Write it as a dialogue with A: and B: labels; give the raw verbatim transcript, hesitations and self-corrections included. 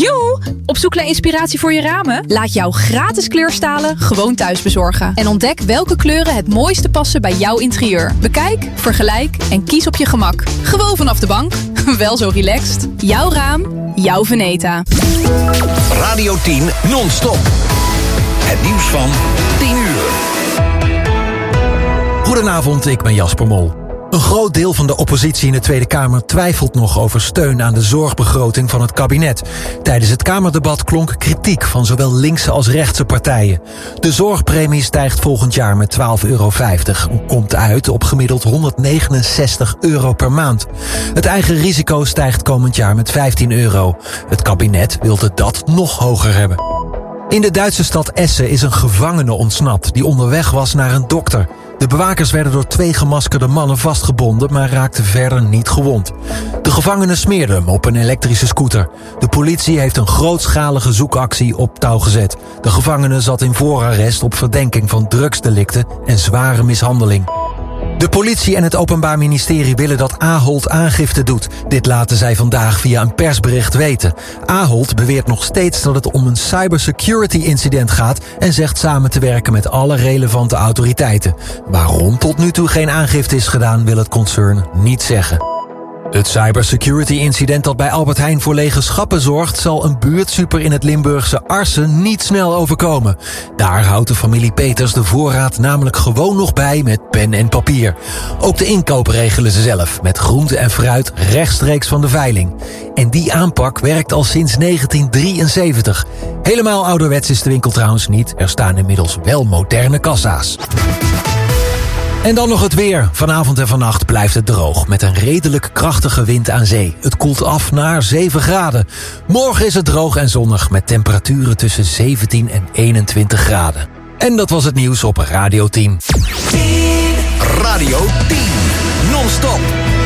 A: Joe! Op zoek naar inspiratie voor je ramen? Laat jouw gratis kleurstalen gewoon thuis bezorgen. En ontdek welke kleuren het mooiste passen bij jouw interieur. Bekijk, vergelijk en kies op je gemak. Gewoon vanaf de bank. Wel zo relaxed. Jouw raam, jouw Veneta.
B: Radio tien non-stop. Het nieuws van tien uur.
C: Goedenavond, ik ben Jasper Mol. Een groot deel van de oppositie in de Tweede Kamer twijfelt nog over steun aan de zorgbegroting van het kabinet. Tijdens het Kamerdebat klonk kritiek van zowel linkse als rechtse partijen. De zorgpremie stijgt volgend jaar met twaalf euro vijftig. Komt uit op gemiddeld honderdnegenenzestig euro per maand. Het eigen risico stijgt komend jaar met vijftien euro. Het kabinet wilde dat nog hoger hebben. In de Duitse stad Essen is een gevangene ontsnapt die onderweg was naar een dokter. De bewakers werden door twee gemaskerde mannen vastgebonden, maar raakten verder niet gewond. De gevangene smeerde hem op een elektrische scooter. De politie heeft een grootschalige zoekactie op touw gezet. De gevangene zat in voorarrest op verdenking van drugsdelicten en zware mishandeling. De politie en het Openbaar Ministerie willen dat Ahold aangifte doet. Dit laten zij vandaag via een persbericht weten. Ahold beweert nog steeds dat het om een cybersecurity incident gaat en zegt samen te werken met alle relevante autoriteiten. Waarom tot nu toe geen aangifte is gedaan, wil het concern niet zeggen. Het cybersecurity-incident dat bij Albert Heijn voor lege schappen zorgt, zal een buurtsuper in het Limburgse Arsen niet snel overkomen. Daar houdt de familie Peters de voorraad namelijk gewoon nog bij met pen en papier. Ook de inkoop regelen ze zelf, met groente en fruit rechtstreeks van de veiling. En die aanpak werkt al sinds negentien drieënzeventig. Helemaal ouderwets is de winkel trouwens niet. Er staan inmiddels wel moderne kassa's. En dan nog het weer. Vanavond en vannacht blijft het droog, met een redelijk krachtige wind aan zee. Het koelt af naar zeven graden. Morgen is het droog en zonnig, met temperaturen tussen zeventien en eenentwintig graden. En dat was het nieuws op Radio tien.
B: Radio tien. Non-stop.